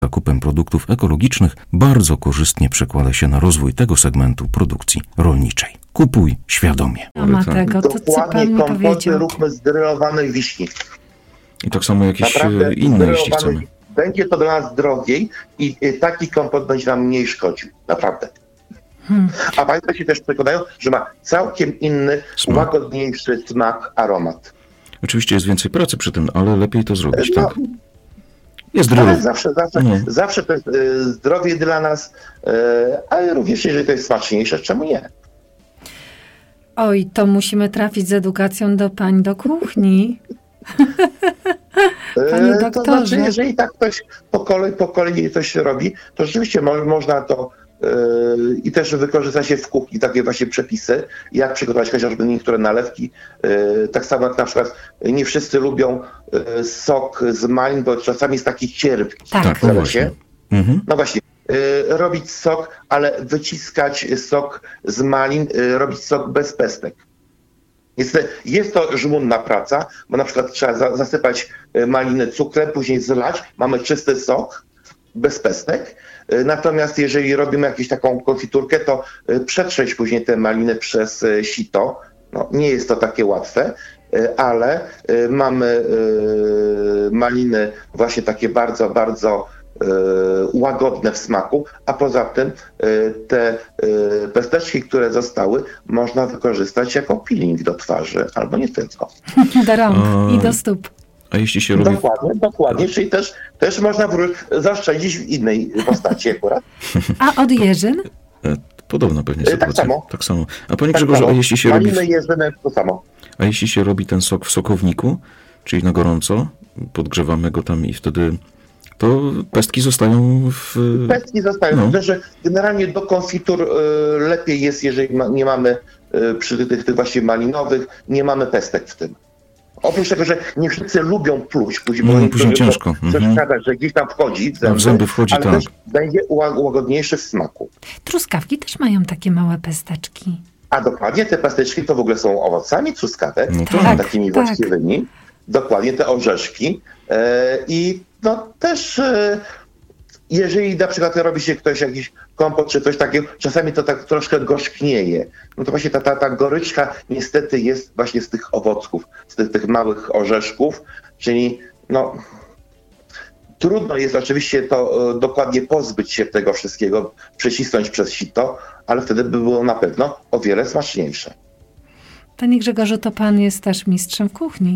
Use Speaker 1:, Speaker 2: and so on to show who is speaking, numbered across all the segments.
Speaker 1: zakupem produktów ekologicznych bardzo korzystnie przekłada się na rozwój tego segmentu produkcji rolniczej. Kupuj świadomie.
Speaker 2: Ma tego, to co pan mi powiedział.
Speaker 3: Róbmy z grillowanej wiśni.
Speaker 1: I tak samo jakieś
Speaker 3: Naprawdę
Speaker 1: inne, jeśli chcemy.
Speaker 3: Będzie to dla nas drogiej i taki kompot będzie nam mniej szkodził. Naprawdę. A państwo się też przekonają, że ma całkiem inny, łagodniejszy smak, aromat.
Speaker 1: Oczywiście jest więcej pracy przy tym, ale lepiej to zrobić,
Speaker 3: No,
Speaker 1: tak? Jest drogo.
Speaker 3: Zawsze to jest zdrowie dla nas, ale również jeżeli to jest smaczniejsze, czemu nie?
Speaker 2: Oj, to musimy trafić z edukacją do pań do kuchni. Panie doktorze.
Speaker 3: To znaczy, jeżeli tak ktoś po kolei coś robi, to rzeczywiście można to i też wykorzysta się w kuchni takie właśnie przepisy, jak przygotować chociażby niektóre nalewki. Tak samo jak na przykład nie wszyscy lubią sok z malin, bo czasami jest taki cierpki.
Speaker 2: Tak,
Speaker 1: no właśnie.
Speaker 3: No właśnie. Robić sok, ale wyciskać sok z malin, robić sok bez pestek. Jest to żmudna praca, bo na przykład trzeba zasypać maliny cukrem, później zlać, mamy czysty sok bez pestek. Natomiast jeżeli robimy jakąś taką konfiturkę, to przetrzeć później te maliny przez sito. No, nie jest to takie łatwe, ale mamy maliny właśnie takie bardzo, bardzo łagodne w smaku, a poza tym te pesteczki, które zostały, można wykorzystać jako peeling do twarzy, albo nie tylko.
Speaker 2: Do rąk i do stóp.
Speaker 1: A jeśli się robi...
Speaker 3: Dokładnie, czyli też można zaoszczędzić w innej postaci akurat.
Speaker 2: A od jeżyn?
Speaker 1: Podobno pewnie
Speaker 3: sytuacja.
Speaker 1: Tak samo. A panie Grzegorzu, a jeśli się robi...
Speaker 3: Jeżyny, to samo.
Speaker 1: A jeśli się robi ten sok w sokowniku, czyli na gorąco, podgrzewamy go tam i wtedy... to pestki zostają w...
Speaker 3: Pestki zostają. No. Że generalnie do konfitur lepiej jest, jeżeli nie mamy przy tych właśnie malinowych, nie mamy pestek w tym. Oprócz tego, że nie wszyscy lubią pluć, bo
Speaker 1: później ciężko.
Speaker 3: Przeszkadza, że gdzieś tam wchodzi
Speaker 1: w zęby wchodzi,
Speaker 3: ale
Speaker 1: tak.
Speaker 3: też będzie łagodniejszy w smaku.
Speaker 2: Truskawki też mają takie małe pesteczki.
Speaker 3: A dokładnie, te pesteczki to w ogóle są owocami truskawek, takimi właściwymi. Dokładnie, te orzeszki. I no też, jeżeli na przykład robi się ktoś jakiś kompot czy coś takiego, czasami to tak troszkę gorzknieje. No to właśnie ta goryczka niestety jest właśnie z tych owoców, z tych małych orzeszków, czyli no trudno jest oczywiście to dokładnie pozbyć się tego wszystkiego, przecisnąć przez sito, ale wtedy by było na pewno o wiele smaczniejsze.
Speaker 2: Panie Grzegorzu, to pan jest też mistrzem w kuchni.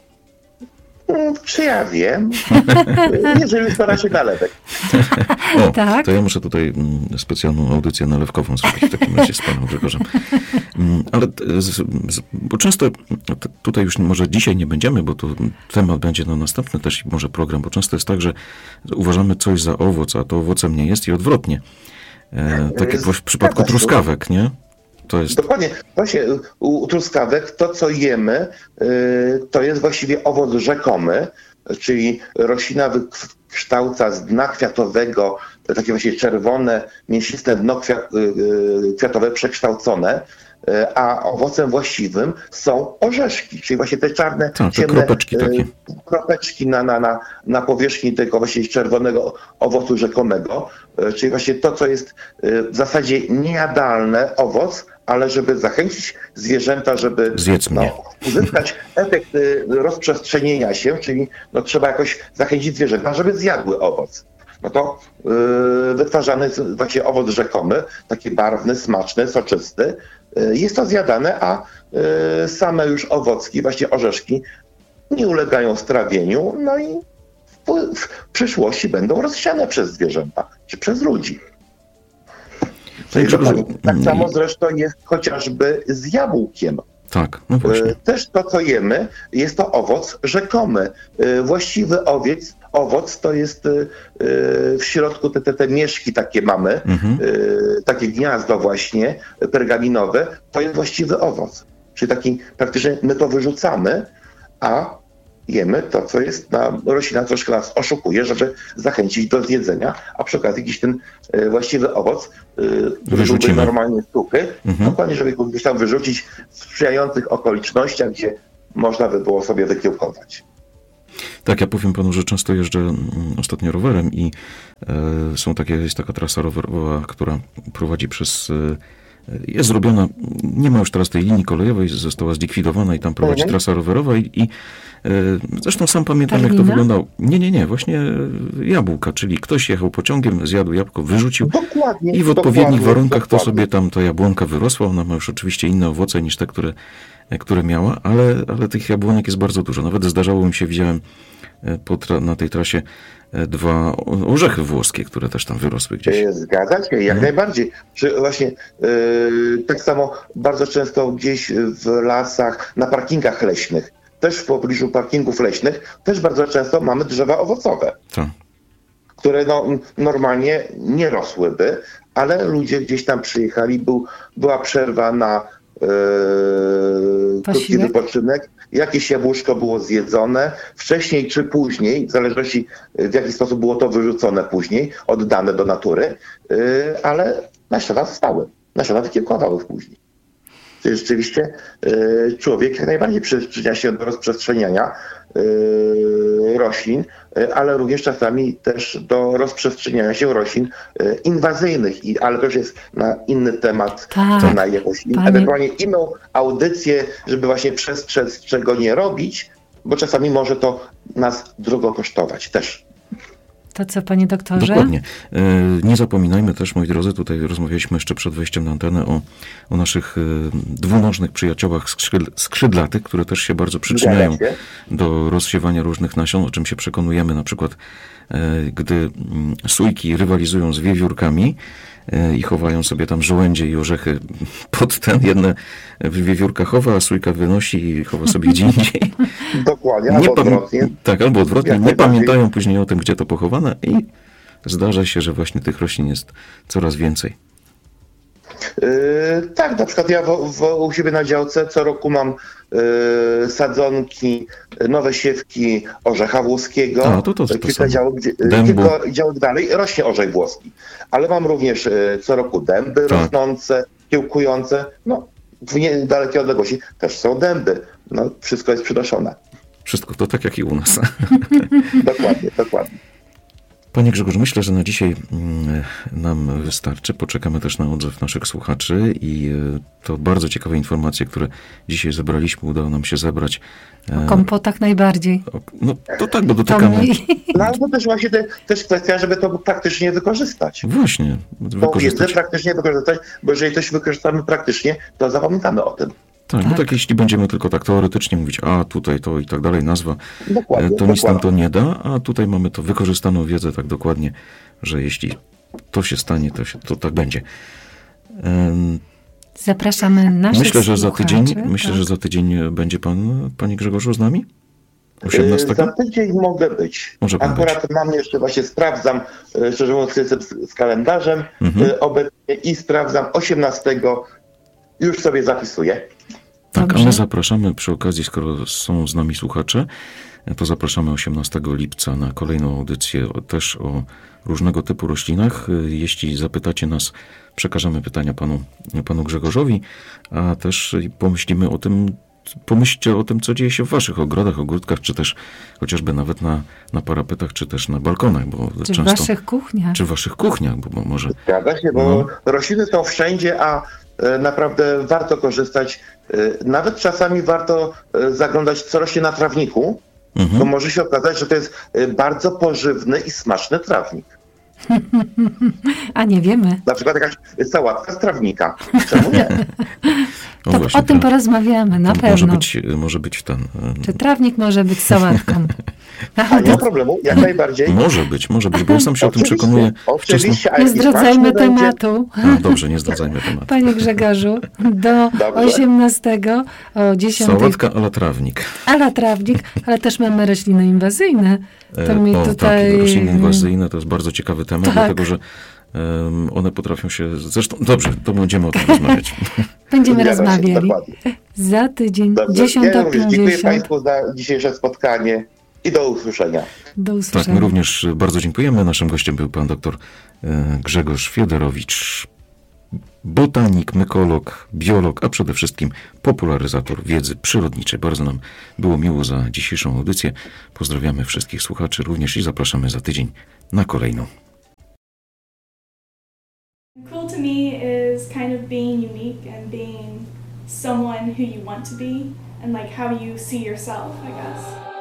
Speaker 3: Czy ja wiem? Jeżeli stara się nalewek.
Speaker 2: Tak?
Speaker 1: To ja muszę tutaj specjalną audycję nalewkową zrobić w takim razie z panem Grzegorzem. Ale bo często, tutaj już może dzisiaj nie będziemy, bo to temat będzie na następny też może program, bo często jest tak, że uważamy coś za owoc, a to owocem nie jest i odwrotnie. Tak jak w przypadku truskawek, nie? To jest... Dokładnie.
Speaker 3: Właśnie u truskawek to, co jemy, to jest właściwie owoc rzekomy, czyli roślina wykształca z dna kwiatowego takie właśnie czerwone, mięsiste dno kwiatowe przekształcone, a owocem właściwym są orzeszki, czyli właśnie te czarne, ciemne kropeczki na powierzchni tego właśnie czerwonego owocu rzekomego, czyli właśnie to, co jest w zasadzie niejadalne owoc, ale żeby zachęcić zwierzęta, żeby uzyskać efekt rozprzestrzenienia się, czyli trzeba jakoś zachęcić zwierzęta, żeby zjadły owoc. No to wytwarzany jest właśnie owoc rzekomy, taki barwny, smaczny, soczysty. Jest to zjadane, a same już owocki, właśnie orzeszki, nie ulegają strawieniu, no i w przyszłości będą rozsiane przez zwierzęta, czy przez ludzi. Tak samo zresztą jest chociażby z jabłkiem.
Speaker 1: Tak, no właśnie.
Speaker 3: Też to, co jemy, jest to owoc rzekomy. Właściwy owoc to jest w środku te mieszki takie mamy, takie gniazdo właśnie pergaminowe, to jest właściwy owoc. Czyli taki praktycznie my to wyrzucamy, a jemy to, co jest roślina troszkę nas oszukuje, żeby zachęcić do zjedzenia, a przy okazji jakiś ten właściwy owoc wyrzucimy normalnie suchy, dokładnie, żeby go gdzieś tam wyrzucić w sprzyjających okolicznościach, gdzie można by było sobie wykiełkować.
Speaker 1: Tak, ja powiem panu, że często jeżdżę ostatnio rowerem i jest taka trasa rowerowa, która prowadzi jest zrobiona, nie ma już teraz tej linii kolejowej, została zlikwidowana i tam prowadzi trasa rowerowa i zresztą sam pamiętam, jak to wyglądało. Nie, właśnie jabłka, czyli ktoś jechał pociągiem, zjadł jabłko, wyrzucił i w odpowiednich warunkach to sobie tam ta jabłonka wyrosła. Ona ma już oczywiście inne owoce niż te, które miała, ale tych jabłonek jest bardzo dużo. Nawet zdarzało mi się, widziałem na tej trasie 2 orzechy włoskie, które też tam wyrosły gdzieś.
Speaker 3: Zgadza się, jak najbardziej. Właśnie tak samo bardzo często gdzieś w lasach, na parkingach leśnych, też w pobliżu parkingów leśnych, też bardzo często mamy drzewa owocowe, które normalnie nie rosłyby, ale ludzie gdzieś tam przyjechali, była przerwa na krótki wypoczynek, jakieś jabłuszko było zjedzone, wcześniej czy później, w zależności w jaki sposób było to wyrzucone później, oddane do natury, ale nasiona zostały, nasiona wykiełkowały później. Czyli rzeczywiście człowiek jak najbardziej przyczynia się do rozprzestrzeniania roślin, ale również czasami też do rozprzestrzeniania się roślin inwazyjnych, ale to już jest na inny temat, na jakąś ewentualnie inną audycję, żeby właśnie przestrzec, czego nie robić, bo czasami może to nas drogo kosztować też.
Speaker 2: To co, panie doktorze?
Speaker 1: Dokładnie. Nie zapominajmy też, moi drodzy, tutaj rozmawialiśmy jeszcze przed wejściem na antenę o naszych dwunożnych przyjaciołach skrzydlatych, które też się bardzo przyczyniają do rozsiewania różnych nasion, o czym się przekonujemy na przykład, gdy sójki rywalizują z wiewiórkami i chowają sobie tam żołędzie i orzechy pod jedne wiewiórka chowa, a sójka wynosi i chowa sobie gdzie indziej.
Speaker 3: Dokładnie, albo odwrotnie.
Speaker 1: Tak, albo odwrotnie. Nie pamiętają później o tym, gdzie to pochowane i zdarza się, że właśnie tych roślin jest coraz więcej.
Speaker 3: Tak, na przykład ja u siebie na działce co roku mam sadzonki, nowe siewki orzecha włoskiego. Kilka działek dalej rośnie orzech włoski. Ale mam również co roku dęby rosnące, kiełkujące. W niedalekiej odległości też są dęby. Wszystko jest przynoszone.
Speaker 1: Wszystko to tak jak i u nas.
Speaker 3: Dokładnie.
Speaker 1: Panie Grzegorzu, myślę, że na dzisiaj nam wystarczy. Poczekamy też na odzew naszych słuchaczy i to bardzo ciekawe informacje, które dzisiaj zebraliśmy, udało nam się zebrać.
Speaker 2: O kompotach najbardziej.
Speaker 1: To tak, bo dotykamy.
Speaker 3: Ale to też właśnie też kwestia, żeby to praktycznie wykorzystać.
Speaker 1: Właśnie.
Speaker 3: Wiedzę praktycznie wykorzystać, bo jeżeli coś wykorzystamy praktycznie, to zapamiętamy o tym.
Speaker 1: Tak, bo tak jeśli będziemy tylko tak teoretycznie mówić, tutaj to i tak dalej, nazwa, to nic nam to nie da, a tutaj mamy to wykorzystaną wiedzę tak dokładnie, że jeśli to się stanie, to tak będzie.
Speaker 2: Zapraszamy naszych
Speaker 1: Myślę, że za tydzień będzie pan, panie Grzegorzu, z nami? 18?
Speaker 3: Za tydzień mogę być. Akurat mam jeszcze, właśnie sprawdzam, szczerze mówiąc, jestem z kalendarzem obecnie i sprawdzam 18. Już sobie zapisuję.
Speaker 1: Tak, a my zapraszamy przy okazji, skoro są z nami słuchacze, to zapraszamy 18 lipca na kolejną audycję też o różnego typu roślinach. Jeśli zapytacie nas, przekażemy pytania panu Grzegorzowi, a też pomyślcie o tym, co dzieje się w waszych ogrodach, ogródkach, czy też chociażby nawet na parapetach, czy też na balkonach.
Speaker 2: Czy często, w waszych kuchniach.
Speaker 1: Czy w waszych kuchniach, bo może...
Speaker 3: Zgadza się, bo rośliny są wszędzie, a naprawdę warto korzystać. Nawet czasami warto zaglądać, co rośnie na trawniku, bo może się okazać, że to jest bardzo pożywny i smaczny trawnik.
Speaker 2: A nie wiemy.
Speaker 3: Na przykład jakaś sałatka z trawnika. Czemu nie?
Speaker 2: To właśnie, o tym porozmawiamy, na pewno.
Speaker 1: Może być ten...
Speaker 2: Czy trawnik może być sałatką?
Speaker 3: A nie ma problemu, jak najbardziej.
Speaker 1: Może być, bo ja sam się o tym przekonuję.
Speaker 3: Oczywiście,
Speaker 2: nie zdradzajmy tematu.
Speaker 1: Dobrze, nie zdradzajmy tematu.
Speaker 2: Panie Grzegorzu, do 18 o 10.
Speaker 1: Sałatka ala trawnik.
Speaker 2: Ale też mamy rośliny inwazyjne.
Speaker 1: Tak, rośliny inwazyjne to jest bardzo ciekawy temat, dlatego że one potrafią się... Zresztą, dobrze, to będziemy o tym rozmawiać.
Speaker 2: Będziemy rozmawiali. Za tydzień, 10:50.
Speaker 3: Dziękuję Państwu za dzisiejsze spotkanie i do usłyszenia.
Speaker 1: Tak, my również bardzo dziękujemy. Naszym gościem był pan doktor Grzegorz Fiedorowicz. botanik, mykolog, biolog, a przede wszystkim popularyzator wiedzy przyrodniczej. Bardzo nam było miło za dzisiejszą audycję. Pozdrawiamy wszystkich słuchaczy również i zapraszamy za tydzień na kolejną.
Speaker 4: Cool to me is kind of being unique and being someone who you want to be and like how you see yourself, I guess.